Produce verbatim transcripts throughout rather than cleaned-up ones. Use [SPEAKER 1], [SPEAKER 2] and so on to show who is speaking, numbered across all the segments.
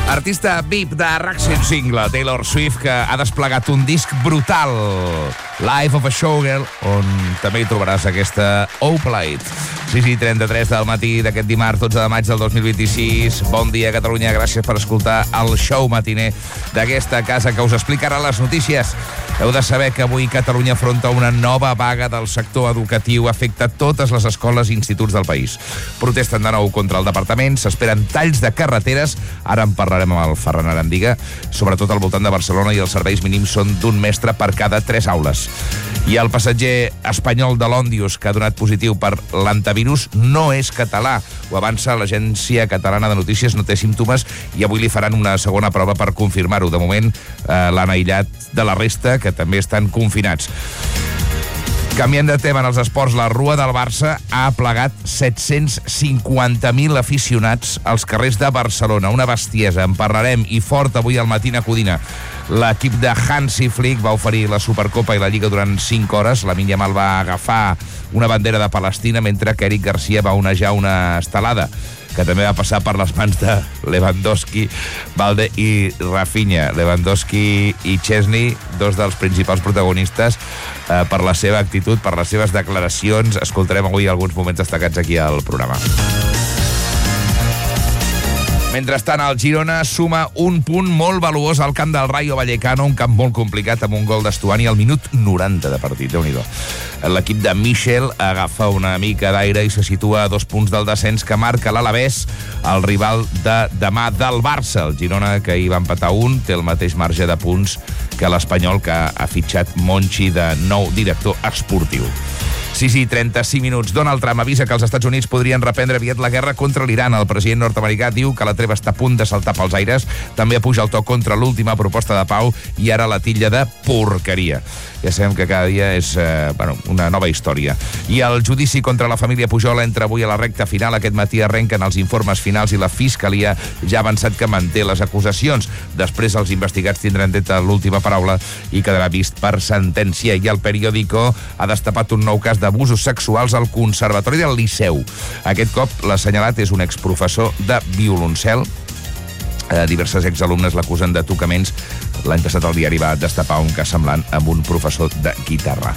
[SPEAKER 1] Artista V I P de RAC cent cinc, la Taylor Swift, que ha desplegat un disc brutal, Life of a Showgirl, on també hi trobaràs aquesta Opalite. sis i trenta-tres del matí d'aquest dimarts dotze de maig del dos mil vint-i-sis. Bon dia, Catalunya. Gràcies per escoltar el show matiner d'aquesta casa que us explicarà les notícies. Heu de saber que avui Catalunya afronta una nova vaga del sector educatiu. Afecta totes les escoles i instituts del país. Protesten de nou contra el departament, s'esperen talls de carreteres. Ara en parlarem amb el Ferran Arandiga. Sobretot al voltant de Barcelona, i els serveis mínims són d'un mestre per cada tres aules. I el passatger espanyol de l'Òndius, que ha donat positiu per l'antivirus, no és català. Ho avança l'Agència Catalana de Notícies, no té símptomes, i avui li faran una segona prova per confirmar-ho. De moment, eh, l'han aïllat de la resta, que també estan confinats. Canviant de tema, en els esports, la Rua del Barça ha aplegat set-cents cinquanta mil aficionats als carrers de Barcelona. Una bestiesa. En parlarem. I fort avui al Matina Codina. L'equip de Hansi Flick va oferir la Supercopa i la Lliga durant cinc hores. Lamine Yamal va agafar una bandera de Palestina, mentre que Eric Garcia va onejar una estelada, que també va passar per les mans de Lewandowski, Valde i Rafinha. Lewandowski i Chesney, dos dels principals protagonistes, eh, per la seva actitud, per les seves declaracions. Escoltarem avui alguns moments destacats aquí al programa. Mentrestant, el Girona suma un punt molt valuós al camp del Rayo Vallecano, un camp molt complicat, amb un gol d'Estuani al minut noranta de partit. Déu-n'hi-do. L'equip de Michel agafa una mica d'aire i se situa a dos punts del descens que marca l'Alavés, el rival de demà del Barça. El Girona, que hi va empatar un, té el mateix marge de punts que l'Espanyol, que ha fitxat Monchi de nou director esportiu. sis i trenta-cinc minuts. Donald Trump avisa que els Estats Units podrien reprendre aviat la guerra contra l'Iran. El president nord-americà diu que la treva està a punt de saltar pels aires. També apuja el to contra l'última proposta de pau i ara la titlla de porqueria. Ja sabem que cada dia és eh, bueno, una nova història. I el judici contra la família Pujol entra avui a la recta final. Aquest matí arrenquen els informes finals i la Fiscalia ja ha avançat que manté les acusacions. Després els investigats tindran dret l'última paraula i quedarà vist per sentència. I el Periódico ha destapat un nou cas d'abusos sexuals al Conservatori del Liceu. Aquest cop l'assenyalat és un exprofessor de violoncel. Eh, diverses exalumnes l'acusen de tocaments. L'any passat el diari va destapar un cas semblant amb un professor de guitarra.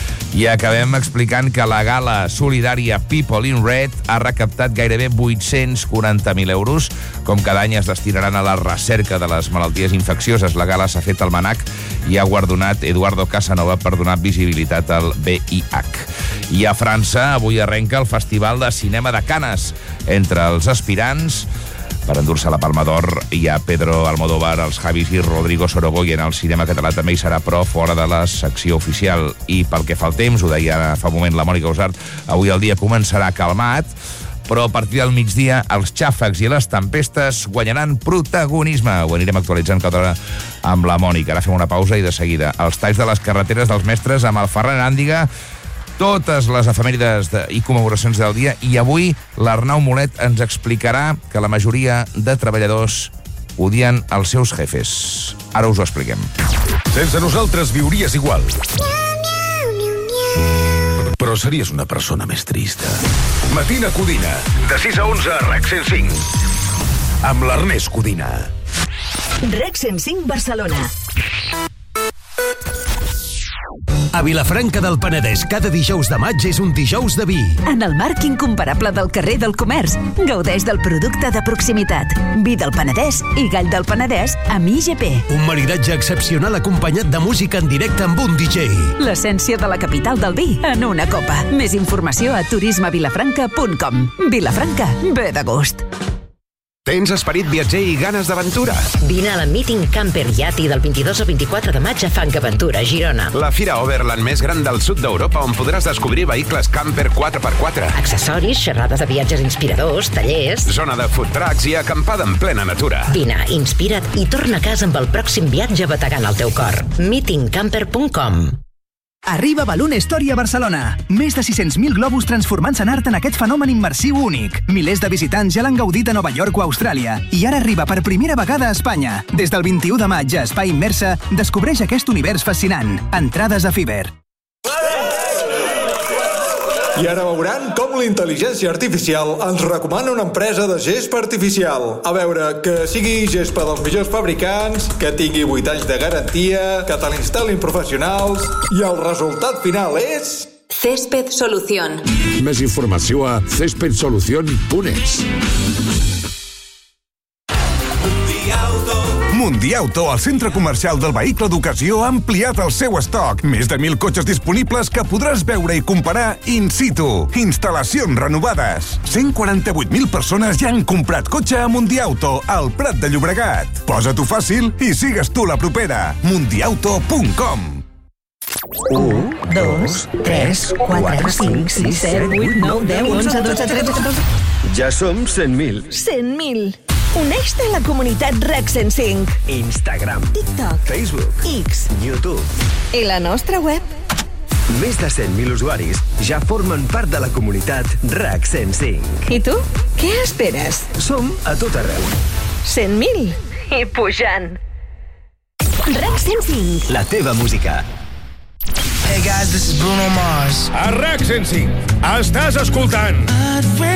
[SPEAKER 1] I acabem explicant que la gala solidària People in Red ha recaptat gairebé vuit-cents quaranta mil euros. Com cada any es destinaran a la recerca de les malalties infeccioses. La gala s'ha fet al Manac i ha guardonat Eduardo Casanova per donar visibilitat al V I H. I a França avui arrenca el Festival de Cinema de Canes. Entre els aspirants, per endur-se la Palma d'Or, hi ha Pedro Almodóvar, els Javis i Rodrigo Sorogoyen. El cinema català també hi serà, però fora de la secció oficial. I pel que fa al temps, ho deia fa un moment la Mònica Usart, avui el dia començarà calmat, però a partir del migdia els xàfecs i les tempestes guanyaran protagonisme. Ho anirem actualitzant cada hora amb la Mònica. Ara fem una pausa i de seguida els talls de les carreteres dels mestres amb el Ferran Arandiga, totes les efemèrides de, i commemoracions del dia, i avui l'Arnau Molet ens explicarà que la majoria de treballadors odien els seus jefes. Ara us ho expliquem.
[SPEAKER 2] Sense nosaltres viuries igual. Però series una persona més trista. Matina Codina, de sis a onze a RAC cent cinc. Amb l'Ernest Codina.
[SPEAKER 3] RAC cent cinc Barcelona.
[SPEAKER 4] A Vilafranca del Penedès, cada dijous de maig és un dijous de vi.
[SPEAKER 3] En el marc incomparable del carrer del comerç, gaudeix del producte de proximitat. Vi del Penedès i gall del Penedès amb I G P.
[SPEAKER 4] Un maridatge excepcional acompanyat de música en directe amb un D J.
[SPEAKER 3] L'essència de la capital del vi en una copa. Més informació a turisme vilafranca punt com. Vilafranca, ve de gust.
[SPEAKER 5] Tens esperit viatger i ganes d'aventura?
[SPEAKER 6] Vine a la Meeting Camper Yati del vint-i-dos al vint-i-quatre de maig a Funk Aventura, Girona.
[SPEAKER 5] La fira Overland més gran del sud d'Europa, on podràs descobrir vehicles camper quatre per quatre.
[SPEAKER 6] Accessoris, xerrades de viatges inspiradors, tallers...
[SPEAKER 5] Zona de food trucks i acampada en plena natura.
[SPEAKER 6] Vine, inspira't i torna a casa amb el pròxim viatge bategant el teu cor. meeting camper punt com.
[SPEAKER 7] Arriba Balloon Story a Barcelona. Més de sis-cents mil globus transformant-se en art en aquest fenomen immersiu únic. Milers de visitants ja l'han gaudit a Nova York o Austràlia. I ara arriba per primera vegada a Espanya. Des del vint-i-u de maig a Espai Immersa, descobreix aquest univers fascinant. Entrades a Fiverr.
[SPEAKER 8] I ara veuran com la intel·ligència artificial ens recomana una empresa de gespa artificial. A veure, que sigui gespa dels millors fabricants, que tingui vuit anys de garantia, que te l'instal·lin professionals, i el resultat final és...
[SPEAKER 9] Césped Solución.
[SPEAKER 2] Més informació a césped solución punt es.
[SPEAKER 10] Mundiauto, el centre comercial del vehicle d'ocasió, ha ampliat el seu estoc. Més de mil cotxes disponibles que podràs veure i comparar in situ. Instal·lacions renovades. cent quaranta-vuit mil persones ja han comprat cotxe a Mundiauto, al Prat de Llobregat. Posa-t'ho fàcil i sigues tu la propera. mundiauto punt com.
[SPEAKER 3] un, dos, tres, quatre, cinc, sis, set, vuit, nou, deu, onze, dotze, tretze, catorze...
[SPEAKER 11] Ja som cent mil.
[SPEAKER 3] cent mil. Uneix-te a la comunitat RAC cent cinc.
[SPEAKER 11] Instagram,
[SPEAKER 3] TikTok,
[SPEAKER 11] Facebook,
[SPEAKER 3] X,
[SPEAKER 11] YouTube.
[SPEAKER 3] I la nostra web.
[SPEAKER 11] Més de cent mil usuaris ja formen part de la comunitat RAC cent cinc.
[SPEAKER 3] I tu? Què esperes?
[SPEAKER 11] Som a tot arreu.
[SPEAKER 3] cent mil. I pujant. RAC cent cinc.
[SPEAKER 11] La teva música.
[SPEAKER 12] Hey guys, this is Bruno Mars.
[SPEAKER 2] A RAC cent cinc estàs escoltant